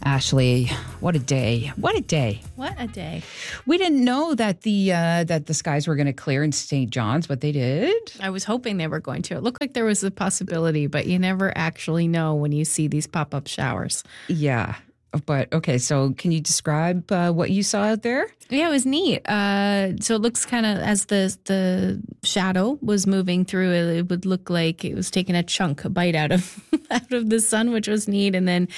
Ashley, what a day. What a day. What a day. We didn't know that the skies were going to clear in St. John's, but they did. I was hoping they were going to. It looked like there was a possibility, but you never actually know when you see these pop-up showers. Yeah. But okay, so can you describe what you saw out there? Yeah, it was neat. So it looks kind of, as the shadow was moving through, it would look like it was taking a bite out of out of the sun, which was neat. And then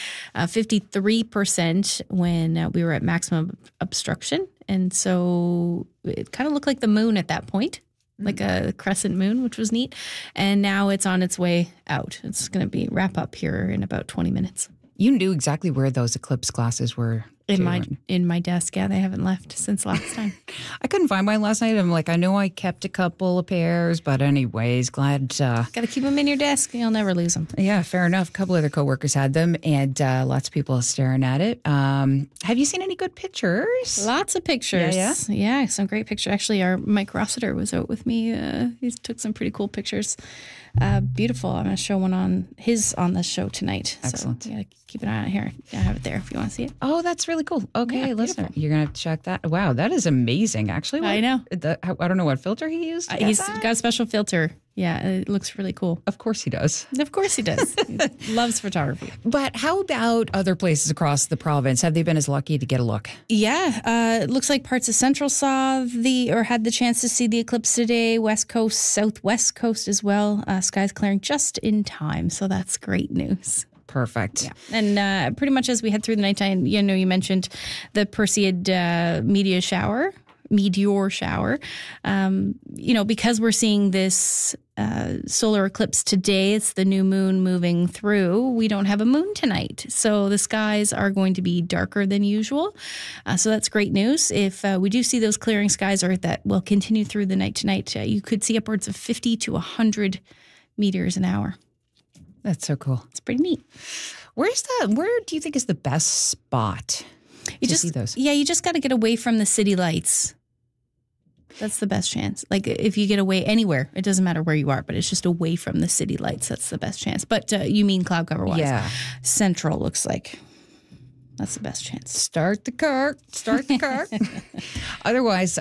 53% when we were at maximum obstruction. And so it kind of looked like the moon at that point, like a crescent moon, which was neat. And now it's on its way out. It's going to wrap up here in about 20 minutes. You knew exactly where those eclipse glasses were. In my desk. Yeah, they haven't left since last time. I couldn't find mine last night. I'm like, I know I kept a couple of pairs, but anyways, glad. Got to keep them in your desk. You'll never lose them. Yeah, fair enough. A couple other coworkers had them, and lots of people staring at it. Have you seen any good pictures? Lots of pictures. Yeah, some great pictures. Actually, our Mike Rossiter was out with me. He took some pretty cool pictures. Beautiful. I'm going to show one on the show tonight. Excellent. So, yeah, keep an eye on it here. I have it there if you want to see it. Oh, that's really cool. Okay, Yeah, listen, beautiful. you're going to have to check that. Wow, that is amazing, actually. I know. I don't know what filter he used. to get He's that. got a special filter. Yeah, it looks really cool. Of course he does. Of course he does. He loves photography. But how about other places across the province? Have they been as lucky to get a look? Yeah, it looks like parts of Central had the chance to see the eclipse today. West Coast, Southwest Coast as well. Skies clearing just in time, so that's great news. Perfect. Yeah, and pretty much as we head through the nighttime, you mentioned the Perseid meteor shower. Because we're seeing this solar eclipse today, it's the new moon moving through. We don't have a moon tonight, so the skies are going to be darker than usual. So that's great news. If we do see those clearing skies, or that will continue through the night tonight, you could see upwards of 50 to 100 meters an hour. That's so cool. It's pretty neat. Where do you think is the best spot to see those? Yeah, you just got to get away from the city lights. That's the best chance. Like if you get away anywhere, it doesn't matter where you are, but it's just away from the city lights. That's the best chance. But you mean cloud cover wise? Yeah. Central looks like that's the best chance. Start the car. Otherwise,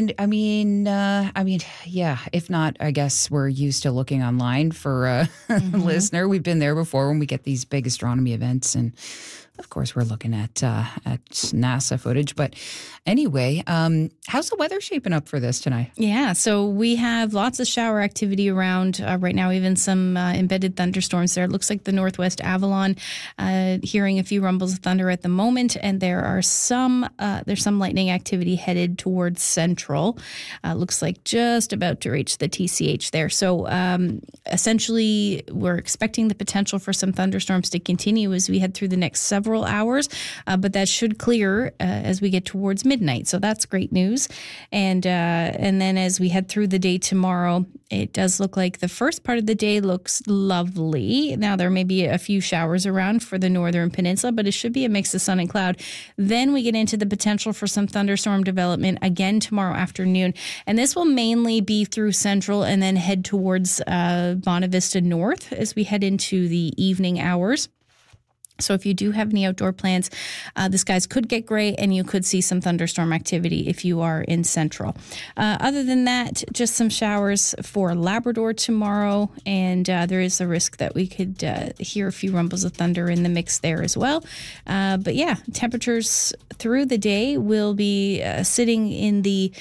yeah. If not, I guess we're used to looking online for a listener. We've been there before when we get these big astronomy events, and of course, we're looking at NASA footage. But anyway, how's the weather shaping up for this tonight? Yeah, so we have lots of shower activity around right now, even some embedded thunderstorms there. It looks like the Northwest Avalon, hearing a few rumbles of thunder at the moment, and there's some lightning activity headed towards Central. Looks like just about to reach the TCH there. So essentially, we're expecting the potential for some thunderstorms to continue as we head through the next several hours, but that should clear as we get towards midnight. So that's great news. And then as we head through the day tomorrow, it does look like the first part of the day looks lovely. Now, there may be a few showers around for the northern peninsula, but it should be a mix of sun and cloud. Then we get into the potential for some thunderstorm development again tomorrow afternoon. And this will mainly be through Central and then head towards Bonavista North as we head into the evening hours. So if you do have any outdoor plans, the skies could get gray and you could see some thunderstorm activity if you are in Central. Other than that, just some showers for Labrador tomorrow, and there is a risk that we could hear a few rumbles of thunder in the mix there as well. But yeah, temperatures through the day will be sitting in the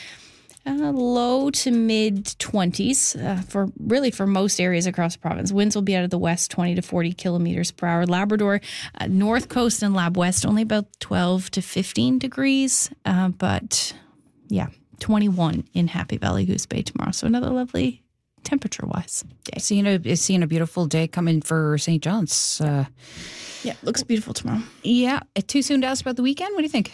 low to mid 20s for most areas across the province. Winds will be out of the west, 20 to 40 kilometers per hour. Labrador, North Coast and Lab West, only about 12 to 15 degrees. But yeah, 21 in Happy Valley, Goose Bay tomorrow. So another lovely temperature-wise day. Seeing a beautiful day coming for St. John's. Yeah, looks beautiful tomorrow. Yeah. Too soon to ask about the weekend? What do you think?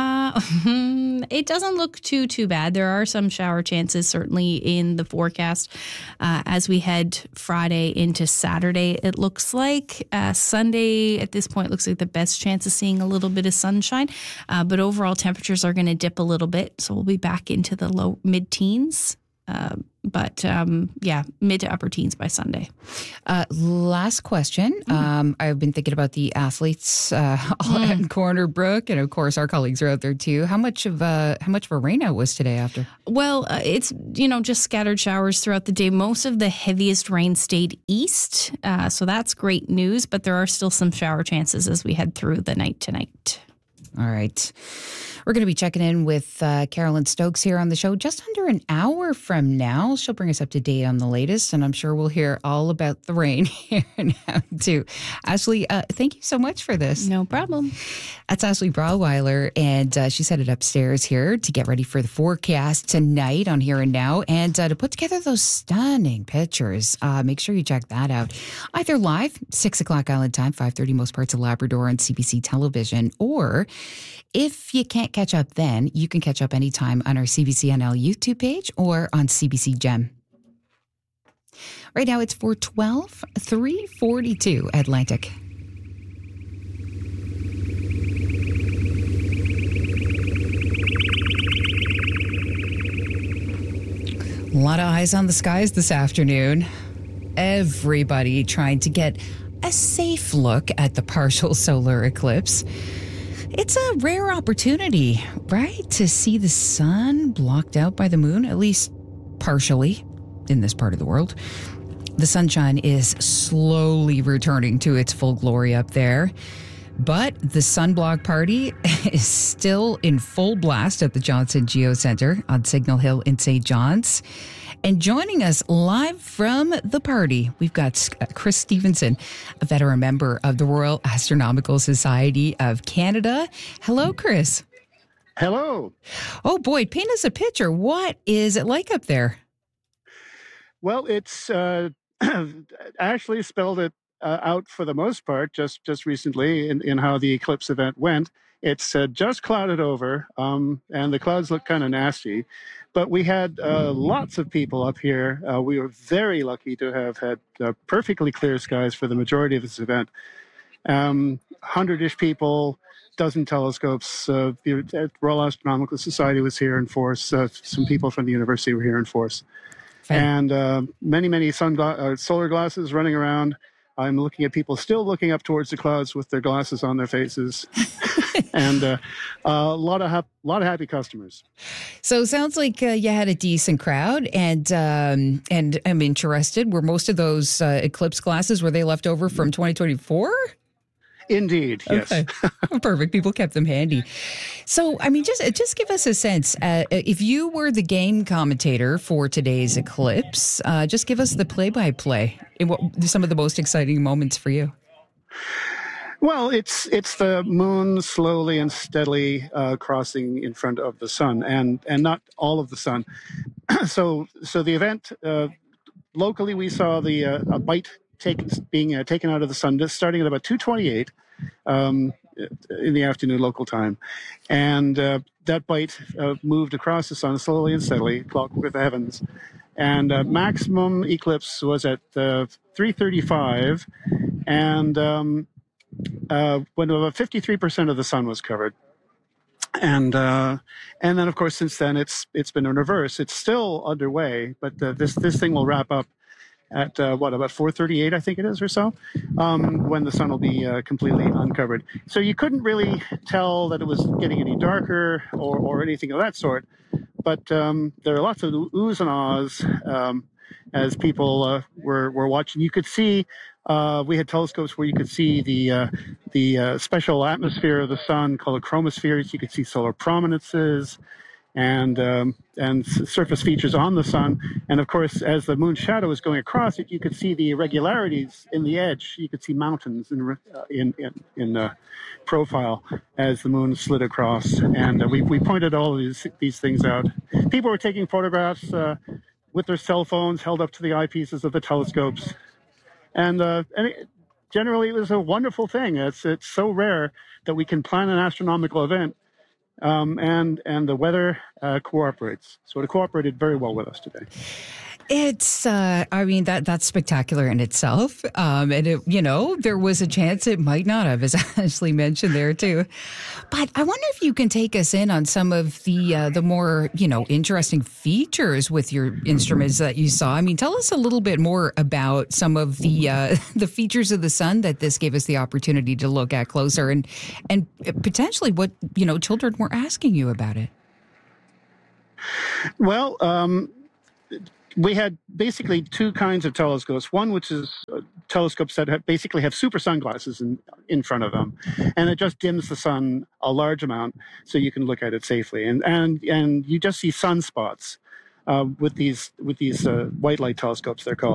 It doesn't look too bad. There are some shower chances certainly in the forecast as we head Friday into Saturday. It looks like Sunday at this point looks like the best chance of seeing a little bit of sunshine, but overall temperatures are going to dip a little bit. So we'll be back into the low mid-teens But mid to upper teens by Sunday. Last question. I've been thinking about the athletes at Corner Brook, and of course our colleagues are out there too. How much of a rain out was today after? Well, it's just scattered showers throughout the day. Most of the heaviest rain stayed east, so that's great news. But there are still some shower chances as we head through the night tonight. All right. We're going to be checking in with Carolyn Stokes here on the show just under an hour from now. She'll bring us up to date on the latest, and I'm sure we'll hear all about the rain here now, too. Ashley, thank you so much for this. No problem. That's Ashley Brauweiler, and she's headed upstairs here to get ready for the forecast tonight on Here and Now, and to put together those stunning pictures. Make sure you check that out. Either live, 6 o'clock Island time, 5:30 most parts of Labrador on CBC television, or if you can't catch up then, you can catch up anytime on our CBCNL YouTube page or on CBC Gem. Right now it's 4:12, 3:42 Atlantic. A lot of eyes on the skies this afternoon. Everybody trying to get a safe look at the partial solar eclipse. It's a rare opportunity, right? To see the sun blocked out by the moon, at least partially in this part of the world. The sunshine is slowly returning to its full glory up there. But the sunblock party is still in full blast at the Johnson Geocenter on Signal Hill in St. John's. And joining us live from the party, we've got Chris Stevenson, a veteran member of the Royal Astronomical Society of Canada. Hello, Chris. Hello. Oh, boy, paint us a picture. What is it like up there? Well, it's Ashley spelled it out for the most part just recently in how the eclipse event went. It's just clouded over, and the clouds look kind of nasty. But we had lots of people up here. We were very lucky to have had perfectly clear skies for the majority of this event. 100-ish people, dozen telescopes. The Royal Astronomical Society was here in force. Some people from the university were here in force. And many solar glasses running around. I'm looking at people still looking up towards the clouds with their glasses on their faces, and a lot of happy customers. So it sounds like you had a decent crowd, and I'm interested. Were most of those eclipse glasses, were they left over from 2024? Indeed, yes. Okay. Perfect. People kept them handy. So, I mean, just give us a sense. If you were the game commentator for today's eclipse, just give us the play-by-play. What some of the most exciting moments for you? Well, it's the moon slowly and steadily crossing in front of the sun, and not all of the sun. So the event locally, we saw the a bite being taken out of the sun, just starting at about 2:28 in the afternoon local time, and that bite moved across the sun slowly and steadily, clockwork the heavens, and maximum eclipse was at 3:35, and when about 53% of the sun was covered. And then, of course, since then it's been in reverse. It's still underway, but this thing will wrap up at about 4:38, I think it is, or so, when the sun will be completely uncovered. So you couldn't really tell that it was getting any darker or anything of that sort. But there are lots of oohs and ahs as people were watching. You could see we had telescopes where you could see the special atmosphere of the sun called chromospheres. You could see solar prominences and surface features on the sun. And of course, as the moon's shadow was going across it, you could see the irregularities in the edge. You could see mountains in profile as the moon slid across. And we pointed all of these things out. People were taking photographs with their cell phones held up to the eyepieces of the telescopes. And generally, it was a wonderful thing. It's so rare that we can plan an astronomical event. And the weather cooperates. So it cooperated very well with us today. It's, I mean, that's spectacular in itself. And there was a chance it might not have, as Ashley mentioned there too. But I wonder if you can take us in on some of the more, interesting features with your instruments that you saw. I mean, tell us a little bit more about some of the features of the sun that this gave us the opportunity to look at closer, and potentially what, children were asking you about it. Well, we had basically two kinds of telescopes. One, which is telescopes that basically have super sunglasses in front of them, and it just dims the sun a large amount so you can look at it safely. And you just see sunspots with these white light telescopes, they're called.